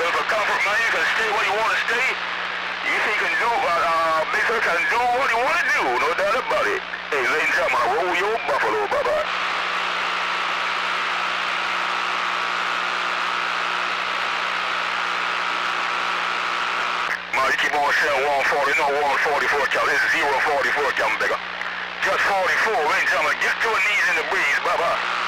but for comfort, man, you can stay where you want to stay. You see, can do, Mr. can do what you want to do, no doubt about it. Hey, ladies and gentlemen, roll your buffalo, bye-bye. You keep on saying 140, no 144 count. This is 044 count, bigger. Just 44, ladies and gentlemen, get to your knees in the breeze, bye-bye.